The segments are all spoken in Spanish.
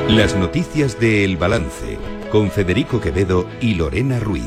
Las noticias de El Balance, con Federico Quevedo y Lorena Ruiz.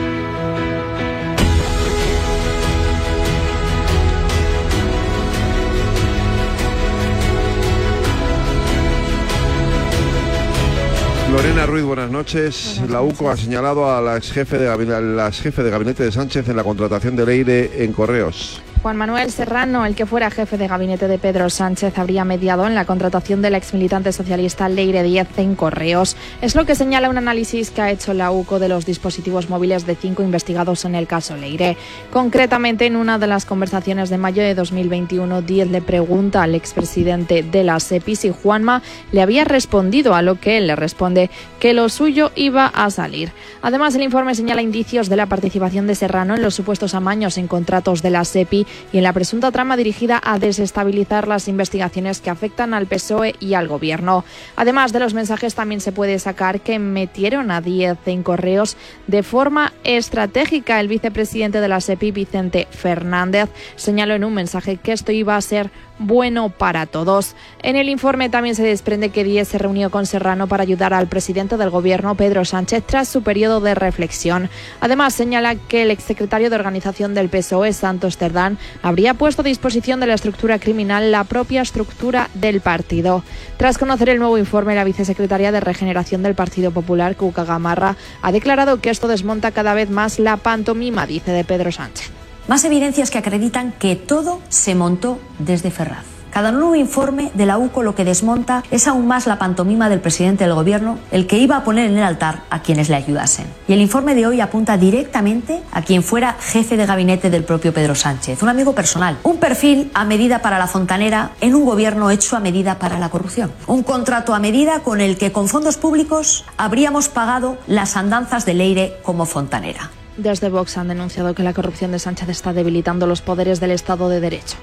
Lorena Ruiz, buenas noches. La UCO ha señalado a la ex jefe de gabinete de Sánchez en la contratación de Leire en Correos. Juan Manuel Serrano, el que fuera jefe de gabinete de Pedro Sánchez, habría mediado en la contratación de la exmilitante socialista Leire Díez en Correos. Es lo que señala un análisis que ha hecho la UCO de los dispositivos móviles de 5 investigados en el caso Leire. Concretamente, en una de las conversaciones de mayo de 2021, Díez le pregunta al expresidente de la SEPI si Juanma le había respondido, a lo que él le responde que lo suyo iba a salir. Además, el informe señala indicios de la participación de Serrano en los supuestos amaños en contratos de la SEPI y en la presunta trama dirigida a desestabilizar las investigaciones que afectan al PSOE y al Gobierno. Además de los mensajes, también se puede sacar que metieron a Díez en Correos de forma estratégica. El vicepresidente de la SEPI, Vicente Fernández, señaló en un mensaje que esto iba a ser bueno para todos. En el informe también se desprende que Díez se reunió con Serrano para ayudar al presidente del Gobierno, Pedro Sánchez, tras su periodo de reflexión. Además, señala que el exsecretario de Organización del PSOE, Santos Cerdán, habría puesto a disposición de la estructura criminal la propia estructura del partido. Tras conocer el nuevo informe, la vicesecretaria de Regeneración del Partido Popular, Cuca Gamarra, ha declarado que esto desmonta cada vez más la pantomima, dice, de Pedro Sánchez. Más evidencias que acreditan que todo se montó desde Ferraz. Cada nuevo informe de la UCO lo que desmonta es aún más la pantomima del presidente del Gobierno, el que iba a poner en el altar a quienes le ayudasen. Y el informe de hoy apunta directamente a quien fuera jefe de gabinete del propio Pedro Sánchez, un amigo personal, un perfil a medida para la fontanera en un gobierno hecho a medida para la corrupción. Un contrato a medida con el que con fondos públicos habríamos pagado las andanzas de Leire como fontanera. Desde Vox han denunciado que la corrupción de Sánchez está debilitando los poderes del Estado de Derecho.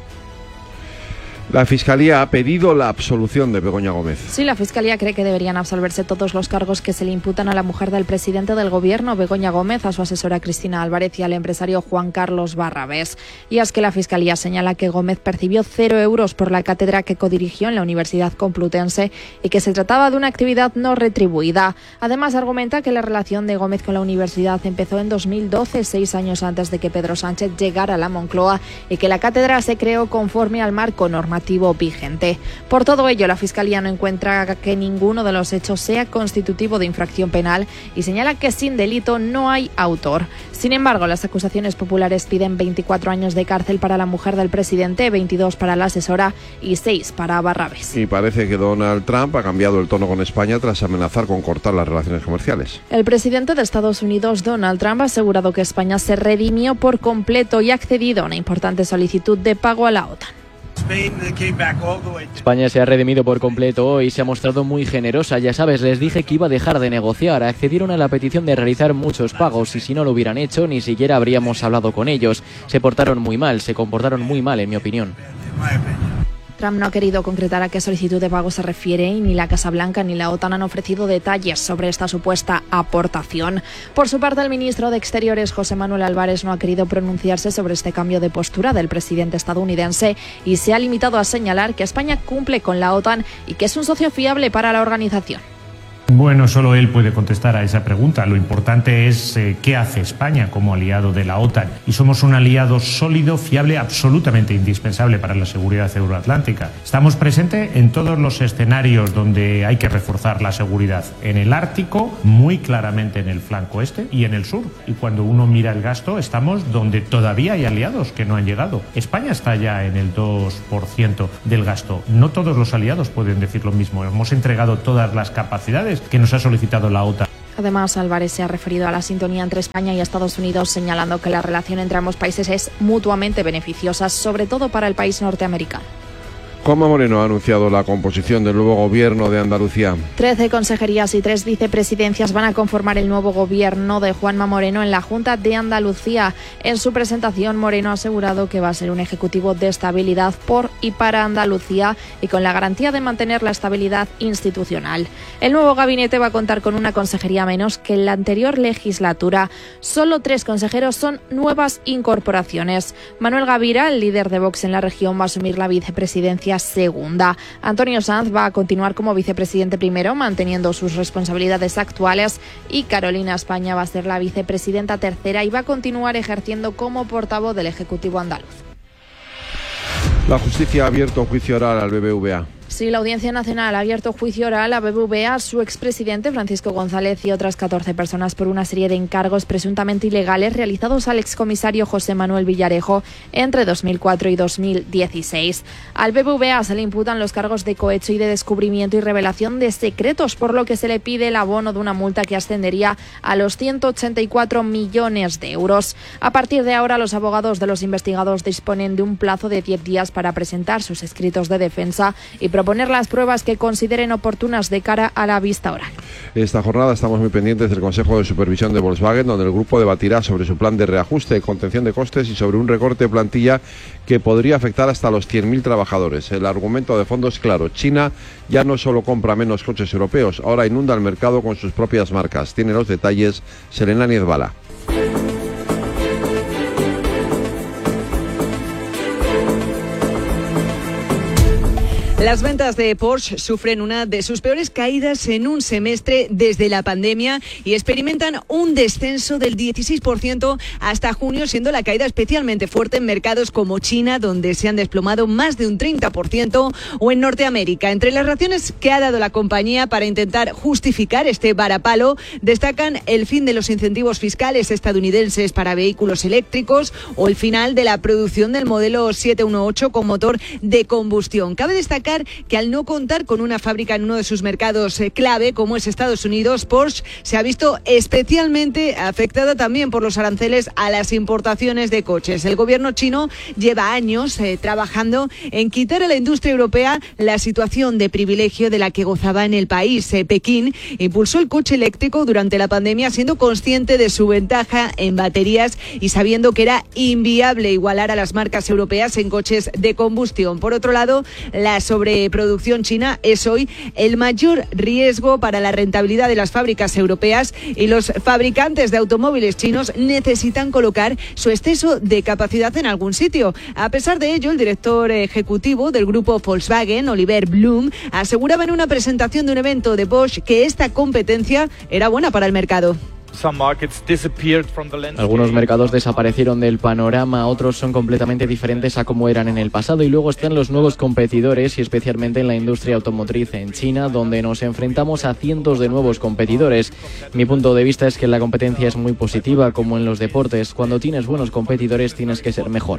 La Fiscalía ha pedido la absolución de Begoña Gómez. Sí, la Fiscalía cree que deberían absolverse todos los cargos que se le imputan a la mujer del presidente del Gobierno, Begoña Gómez, a su asesora Cristina Álvarez y al empresario Juan Carlos Barrabés. Y es que la Fiscalía señala que Gómez percibió 0 euros por la cátedra que codirigió en la Universidad Complutense y que se trataba de una actividad no retribuida. Además, argumenta que la relación de Gómez con la universidad empezó en 2012, 6 años antes de que Pedro Sánchez llegara a la Moncloa, y que la cátedra se creó conforme al marco normativo vigente. Por todo ello, la Fiscalía no encuentra que ninguno de los hechos sea constitutivo de infracción penal y señala que sin delito no hay autor. Sin embargo, las acusaciones populares piden 24 años de cárcel para la mujer del presidente, 22 para la asesora y 6 para Barrabés. Y parece que Donald Trump ha cambiado el tono con España tras amenazar con cortar las relaciones comerciales. El presidente de Estados Unidos, Donald Trump, ha asegurado que España se redimió por completo y ha accedido a una importante solicitud de pago a la OTAN. España se ha redimido por completo y se ha mostrado muy generosa. Ya sabes, les dije que iba a dejar de negociar. Accedieron a la petición de realizar muchos pagos y si no lo hubieran hecho, ni siquiera habríamos hablado con ellos. Se comportaron muy mal, en mi opinión. Trump no ha querido concretar a qué solicitud de pago se refiere y ni la Casa Blanca ni la OTAN han ofrecido detalles sobre esta supuesta aportación. Por su parte, el ministro de Exteriores, José Manuel Álvarez, no ha querido pronunciarse sobre este cambio de postura del presidente estadounidense y se ha limitado a señalar que España cumple con la OTAN y que es un socio fiable para la organización. Bueno, solo él puede contestar a esa pregunta. Lo importante es qué hace España como aliado de la OTAN. Y somos un aliado sólido, fiable, absolutamente indispensable para la seguridad euroatlántica. Estamos presentes en todos los escenarios donde hay que reforzar la seguridad. En el Ártico, muy claramente en el flanco este y en el sur. Y cuando uno mira el gasto, estamos donde todavía hay aliados que no han llegado. España está ya en el 2% del gasto. No todos los aliados pueden decir lo mismo. Hemos entregado todas las capacidades que nos ha solicitado la OTAN. Además, Álvarez se ha referido a la sintonía entre España y Estados Unidos, señalando que la relación entre ambos países es mutuamente beneficiosa, sobre todo para el país norteamericano. Juanma Moreno ha anunciado la composición del nuevo gobierno de Andalucía. 13 consejerías y 3 vicepresidencias van a conformar el nuevo gobierno de Juanma Moreno en la Junta de Andalucía. En su presentación, Moreno ha asegurado que va a ser un ejecutivo de estabilidad por y para Andalucía y con la garantía de mantener la estabilidad institucional. El nuevo gabinete va a contar con una consejería menos que en la anterior legislatura. Solo 3 consejeros son nuevas incorporaciones. Manuel Gavira, el líder de Vox en la región, va a asumir la vicepresidencia presidencia segunda. Antonio Sanz va a continuar como vicepresidente primero, manteniendo sus responsabilidades actuales, y Carolina España va a ser la vicepresidenta tercera y va a continuar ejerciendo como portavoz del Ejecutivo andaluz. La justicia ha abierto un juicio oral al BBVA. Sí, la Audiencia Nacional ha abierto juicio oral a BBVA, su expresidente Francisco González y otras 14 personas por una serie de encargos presuntamente ilegales realizados al excomisario José Manuel Villarejo entre 2004 y 2016. Al BBVA se le imputan los cargos de cohecho y de descubrimiento y revelación de secretos, por lo que se le pide el abono de una multa que ascendería a los 184 millones de euros. A partir de ahora, los abogados de los investigados disponen de un plazo de 10 días para presentar sus escritos de defensa y proponer las pruebas que consideren oportunas de cara a la vista oral. Esta jornada estamos muy pendientes del Consejo de Supervisión de Volkswagen, donde el grupo debatirá sobre su plan de reajuste, contención de costes y sobre un recorte de plantilla que podría afectar hasta los 100.000 trabajadores. El argumento de fondo es claro: China ya no solo compra menos coches europeos, ahora inunda el mercado con sus propias marcas. Tiene los detalles Selena Niezbala. Las ventas de Porsche sufren una de sus peores caídas en un semestre desde la pandemia y experimentan un descenso del 16% hasta junio, siendo la caída especialmente fuerte en mercados como China, donde se han desplomado más de un 30%, o en Norteamérica. Entre las razones que ha dado la compañía para intentar justificar este varapalo, destacan el fin de los incentivos fiscales estadounidenses para vehículos eléctricos o el final de la producción del modelo 718 con motor de combustión. Cabe destacar que al no contar con una fábrica en uno de sus mercados clave, como es Estados Unidos, Porsche se ha visto especialmente afectada también por los aranceles a las importaciones de coches. El gobierno chino lleva años trabajando en quitar a la industria europea la situación de privilegio de la que gozaba en el país. Pekín impulsó el coche eléctrico durante la pandemia, siendo consciente de su ventaja en baterías y sabiendo que era inviable igualar a las marcas europeas en coches de combustión. Por otro lado, la sobreproducción china es hoy el mayor riesgo para la rentabilidad de las fábricas europeas, y los fabricantes de automóviles chinos necesitan colocar su exceso de capacidad en algún sitio. A pesar de ello, el director ejecutivo del grupo Volkswagen, Oliver Blume, aseguraba en una presentación de un evento de Bosch que esta competencia era buena para el mercado. Algunos mercados desaparecieron del panorama, otros son completamente diferentes a como eran en el pasado, y luego están los nuevos competidores, y especialmente en la industria automotriz en China, donde nos enfrentamos a cientos de nuevos competidores. Mi punto de vista es que la competencia es muy positiva, como en los deportes. Cuando tienes buenos competidores tienes que ser mejor.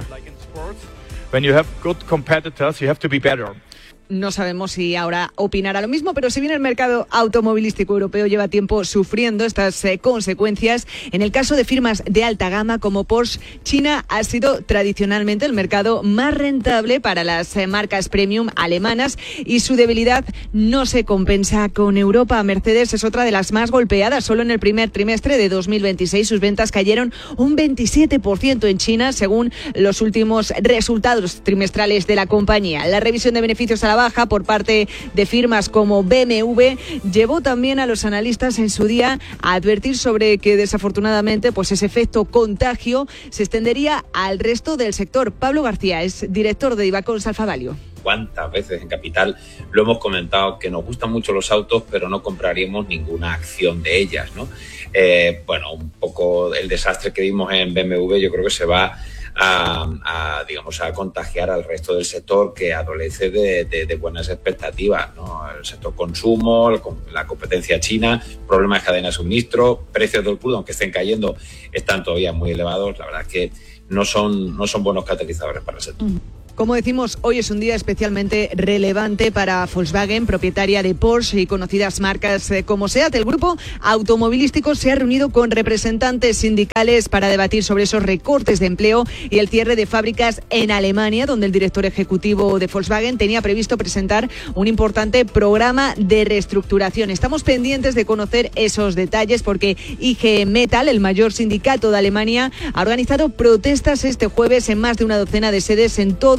No sabemos si ahora opinará lo mismo, pero si bien el mercado automovilístico europeo lleva tiempo sufriendo estas consecuencias, en el caso de firmas de alta gama como Porsche, China ha sido tradicionalmente el mercado más rentable para las marcas premium alemanas, y su debilidad no se compensa con Europa. Mercedes es otra de las más golpeadas. Solo en el primer trimestre de 2026 sus ventas cayeron un 27% en China, según los últimos resultados trimestrales de la compañía. La revisión de beneficios a la baja por parte de firmas como BMW llevó también a los analistas en su día a advertir sobre que desafortunadamente ese efecto contagio se extendería al resto del sector. Pablo García es director de Ibacons Alfa Value. ¿Cuántas veces en Capital lo hemos comentado, que nos gustan mucho los autos, pero no compraríamos ninguna acción de ellas, ¿no? Un poco el desastre que vimos en BMW yo creo que se va a contagiar al resto del sector, que adolece de buenas expectativas, ¿no? El sector consumo, la competencia china, problemas de cadena de suministro, precios del crudo, aunque estén cayendo, están todavía muy elevados. La verdad es que no son buenos catalizadores para el sector. Como decimos, hoy es un día especialmente relevante para Volkswagen, propietaria de Porsche y conocidas marcas como SEAT. El grupo automovilístico se ha reunido con representantes sindicales para debatir sobre esos recortes de empleo y el cierre de fábricas en Alemania, donde el director ejecutivo de Volkswagen tenía previsto presentar un importante programa de reestructuración. Estamos pendientes de conocer esos detalles porque IG Metall, el mayor sindicato de Alemania, ha organizado protestas este jueves en más de una docena de sedes en todo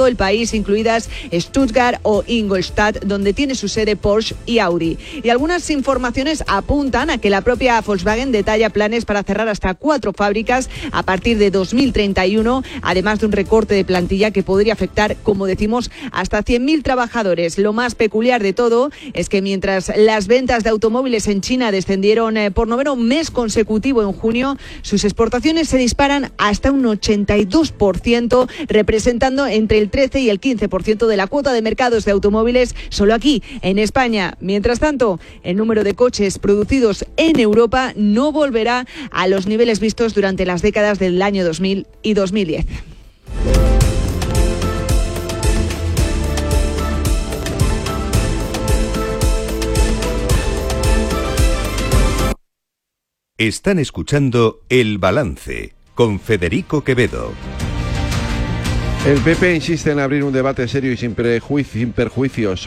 todo el país, incluidas Stuttgart o Ingolstadt, donde tiene su sede Porsche y Audi. Y algunas informaciones apuntan a que la propia Volkswagen detalla planes para cerrar hasta 4 fábricas a partir de 2031, además de un recorte de plantilla que podría afectar, como decimos, hasta 100.000 trabajadores. Lo más peculiar de todo es que mientras las ventas de automóviles en China descendieron por noveno mes consecutivo en junio, sus exportaciones se disparan hasta un 82%, representando entre el 13 y el 15% de la cuota de mercados de automóviles solo aquí, en España. Mientras tanto, el número de coches producidos en Europa no volverá a los niveles vistos durante las décadas del año 2000 y 2010. Están escuchando El Balance con Federico Quevedo. El PP insiste en abrir un debate serio y sin prejuicios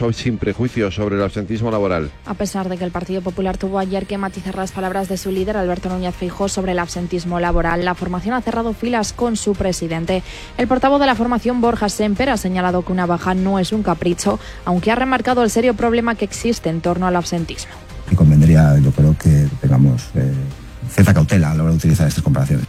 sobre el absentismo laboral. A pesar de que el Partido Popular tuvo ayer que matizar las palabras de su líder, Alberto Núñez Feijóo, sobre el absentismo laboral, la formación ha cerrado filas con su presidente. El portavoz de la formación, Borja Sémper, ha señalado que una baja no es un capricho, aunque ha remarcado el serio problema que existe en torno al absentismo. Y convendría, yo creo, que tengamos cierta cautela a la hora de utilizar estas comparaciones.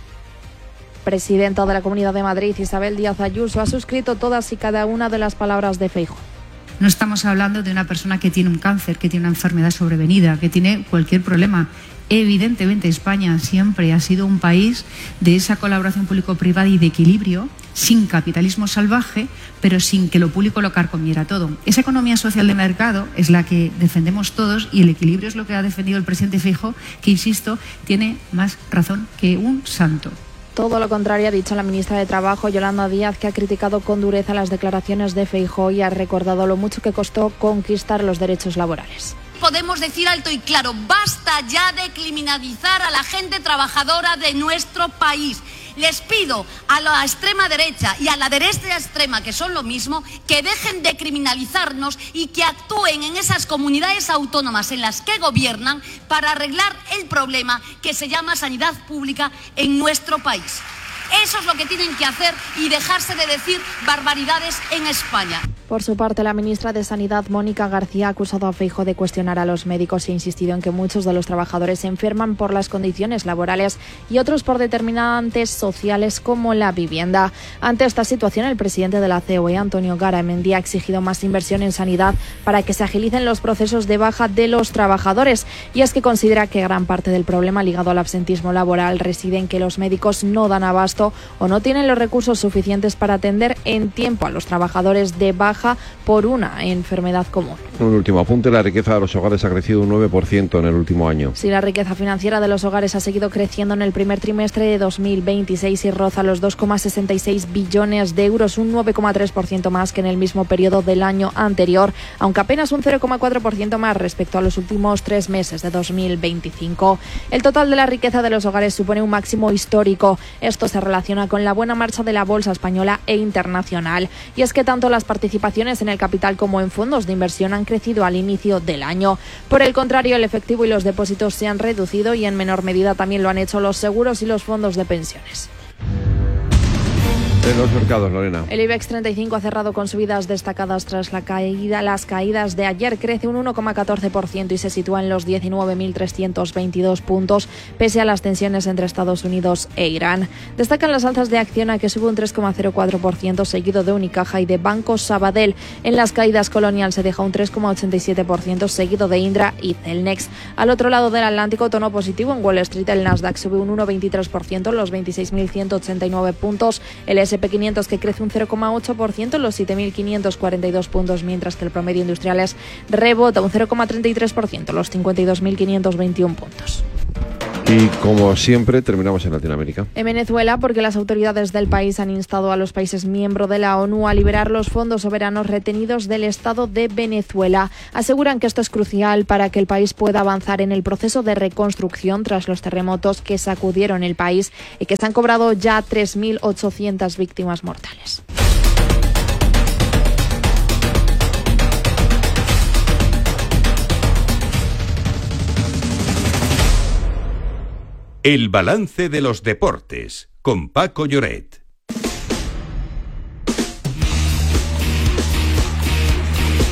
Presidenta de la Comunidad de Madrid, Isabel Díaz Ayuso, ha suscrito todas y cada una de las palabras de Feijóo. No estamos hablando de una persona que tiene un cáncer, que tiene una enfermedad sobrevenida, que tiene cualquier problema. Evidentemente, España siempre ha sido un país de esa colaboración público-privada y de equilibrio, sin capitalismo salvaje, pero sin que lo público lo carcomiera todo. Esa economía social de mercado es la que defendemos todos y el equilibrio es lo que ha defendido el presidente Feijóo, que, insisto, tiene más razón que un santo. Todo lo contrario ha dicho la ministra de Trabajo, Yolanda Díaz, que ha criticado con dureza las declaraciones de Feijóo y ha recordado lo mucho que costó conquistar los derechos laborales. Podemos decir alto y claro, basta ya de criminalizar a la gente trabajadora de nuestro país. Les pido a la extrema derecha y a la derecha extrema, que son lo mismo, que dejen de criminalizarnos y que actúen en esas comunidades autónomas en las que gobiernan para arreglar el problema que se llama sanidad pública en nuestro país. Eso es lo que tienen que hacer y dejarse de decir barbaridades en España. Por su parte, la ministra de Sanidad, Mónica García, ha acusado a Feijóo de cuestionar a los médicos e insistido en que muchos de los trabajadores se enferman por las condiciones laborales y otros por determinantes sociales como la vivienda. Ante esta situación, el presidente de la COE, Antonio Garamendi, ha exigido más inversión en sanidad para que se agilicen los procesos de baja de los trabajadores. Y es que considera que gran parte del problema ligado al absentismo laboral reside en que los médicos no dan abasto o no tienen los recursos suficientes para atender en tiempo a los trabajadores de baja por una enfermedad común. Un último apunte, la riqueza de los hogares ha crecido un 9% en el último año. Sí, la riqueza financiera de los hogares ha seguido creciendo en el primer trimestre de 2026 y roza los 2,66 billones de euros, un 9,3% más que en el mismo periodo del año anterior, aunque apenas un 0,4% más respecto a los últimos 3 meses de 2025. El total de la riqueza de los hogares supone un máximo histórico. Esto se relaciona con la buena marcha de la bolsa española e internacional. Y es que tanto las participaciones en el capital como en fondos de inversión han crecido al inicio del año. Por el contrario, el efectivo y los depósitos se han reducido y en menor medida también lo han hecho los seguros y los fondos de pensiones. En los mercados, Lorena. El IBEX 35 ha cerrado con subidas destacadas tras las caídas de ayer. Crece un 1,14% y se sitúa en los 19.322 puntos, pese a las tensiones entre Estados Unidos e Irán. Destacan las alzas de Acciona, que sube un 3,04%, seguido de Unicaja y de Banco Sabadell. En las caídas, Colonial se deja un 3,87%, seguido de Indra y Celnex. Al otro lado del Atlántico, tono positivo en Wall Street. El Nasdaq sube un 1,23%, los 26.189 puntos. El S&P 500, que crece un 0,8%, los 7.542 puntos, mientras que el promedio industriales rebota un 0,33%, los 52.521 puntos. Y como siempre, terminamos en Latinoamérica. En Venezuela, porque las autoridades del país han instado a los países miembros de la ONU a liberar los fondos soberanos retenidos del Estado de Venezuela. Aseguran que esto es crucial para que el país pueda avanzar en el proceso de reconstrucción tras los terremotos que sacudieron el país y que se han cobrado ya 3.800 víctimas mortales. El balance de los deportes con Paco Lloret.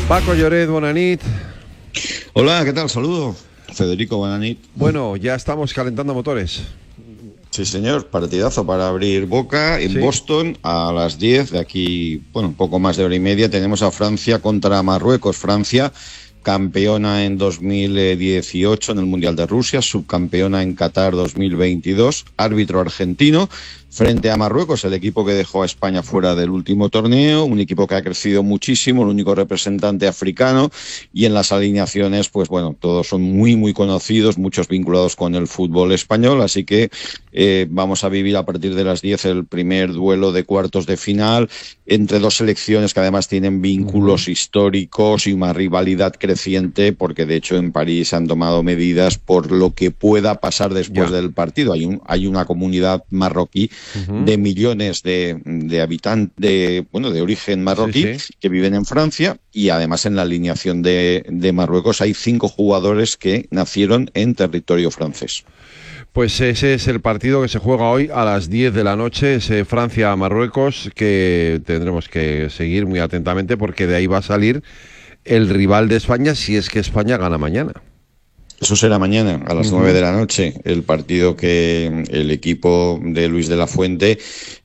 Paco Lloret, bona nit. Hola, ¿qué tal? Saludo. Federico, buena nit. Bueno, ya estamos calentando motores. Sí, señor, partidazo para abrir boca en Boston a las 10. De aquí, bueno, un poco más de hora y media, tenemos a Francia contra Marruecos. Francia, campeona en 2018 en el Mundial de Rusia, subcampeona en Qatar 2022, árbitro argentino, frente a Marruecos, el equipo que dejó a España fuera del último torneo, un equipo que ha crecido muchísimo, el único representante africano, y en las alineaciones, pues bueno, todos son muy, muy conocidos, muchos vinculados con el fútbol español, así que vamos a vivir a partir de las 10 el primer duelo de cuartos de final entre dos selecciones que además tienen vínculos históricos y una rivalidad creciente, porque de hecho en París han tomado medidas por lo que pueda pasar después del partido. Hay una comunidad marroquí de millones de habitantes, de origen marroquí, que viven en Francia, y además en la alineación de Marruecos hay 5 jugadores que nacieron en territorio francés. Pues ese es el partido que se juega hoy a las 10 de la noche, ese Francia-Marruecos, que tendremos que seguir muy atentamente porque de ahí va a salir el rival de España si es que España gana mañana. Eso será mañana, a las 9 de la noche, el partido que el equipo de Luis de la Fuente,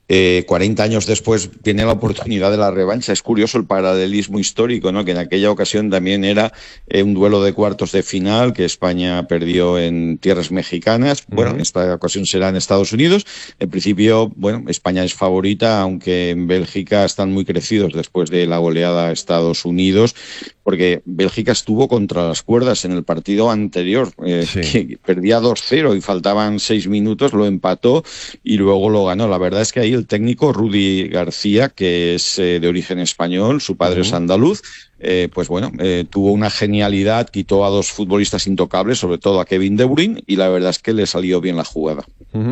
40 años después, tiene la oportunidad de la revancha. Es curioso el paralelismo histórico, ¿no? Que en aquella ocasión también era un duelo de cuartos de final que España perdió en tierras mexicanas. Bueno, en esta ocasión será en Estados Unidos. En principio, bueno, España es favorita, aunque en Bélgica están muy crecidos después de la goleada a Estados Unidos, porque Bélgica estuvo contra las cuerdas en el partido anterior, que perdía 2-0 y faltaban 6 minutos, lo empató y luego lo ganó. La verdad es que ahí el técnico Rudi García, que es de origen español, su padre es andaluz, pues bueno, tuvo una genialidad, quitó a 2 futbolistas intocables, sobre todo a Kevin De Bruyne, y la verdad es que le salió bien la jugada.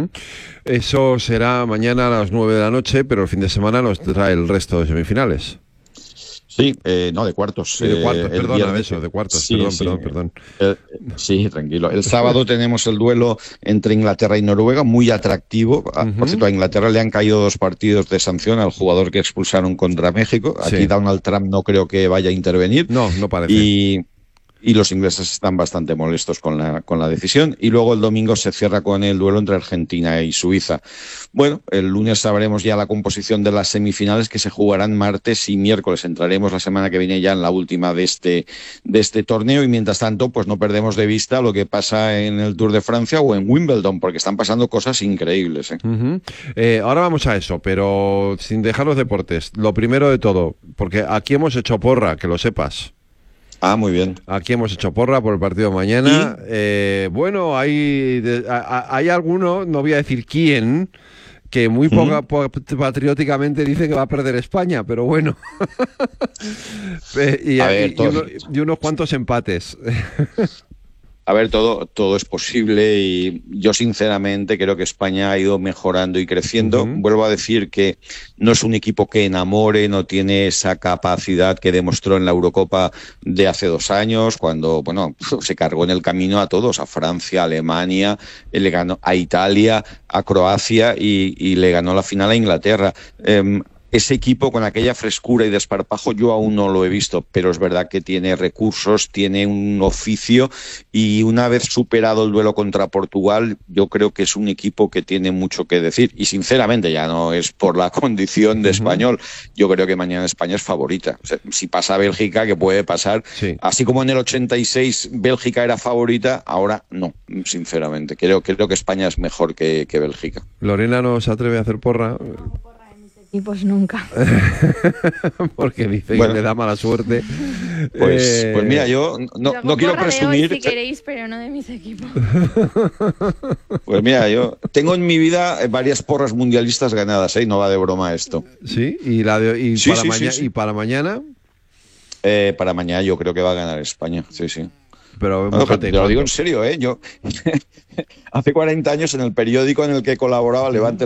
Eso será mañana a las 9 de la noche, pero el fin de semana nos trae el resto de semifinales. Sí, no, de cuartos. Sí, de cuartos, perdona, de cuartos, sí, perdón. Sí, tranquilo. El sábado tenemos el duelo entre Inglaterra y Noruega, muy atractivo. Por cierto, a Inglaterra le han caído 2 partidos de sanción al jugador que expulsaron contra México. Aquí Donald Trump no creo que vaya a intervenir. No parece. Y los ingleses están bastante molestos con la decisión. Y luego el domingo se cierra con el duelo entre Argentina y Suiza. Bueno, el lunes sabremos ya la composición de las semifinales, que se jugarán martes y miércoles. Entraremos la semana que viene ya en la última de este torneo, y mientras tanto pues no perdemos de vista lo que pasa en el Tour de Francia o en Wimbledon, porque están pasando cosas increíbles. Ahora vamos a eso, pero sin dejar los deportes. Lo primero de todo, porque aquí hemos hecho porra, que lo sepas. Ah, muy bien. Aquí hemos hecho porra por el partido de mañana. Bueno, hay alguno, no voy a decir quién, que muy patrióticamente dice que va a perder España, pero bueno. y unos cuantos empates. A ver, todo es posible, y yo sinceramente creo que España ha ido mejorando y creciendo. Vuelvo a decir que no es un equipo que enamore, no tiene esa capacidad que demostró en la Eurocopa de hace 2 años, cuando se cargó en el camino a todos, a Francia, a Alemania, le ganó a Italia, a Croacia y le ganó la final a Inglaterra. Ese equipo con aquella frescura y desparpajo yo aún no lo he visto, pero es verdad que tiene recursos, tiene un oficio, y una vez superado el duelo contra Portugal, yo creo que es un equipo que tiene mucho que decir, y sinceramente ya no es por la condición de español. Yo creo que mañana España es favorita. O sea, si pasa Bélgica, que puede pasar, así como en el 86 Bélgica era favorita, ahora no, sinceramente. Creo que España es mejor que Bélgica. Lorena no se atreve a hacer porra. Y pues nunca. Porque dice que le da mala suerte. Pues mira, yo no quiero presumir. De hoy, si queréis, pero no de mis equipos. Pues mira, yo tengo en mi vida varias porras mundialistas ganadas, no va de broma esto. Sí, y para mañana. Para mañana yo creo que va a ganar España, sí. Pero te lo digo en serio, yo hace 40 años en el periódico en el que colaboraba, Levante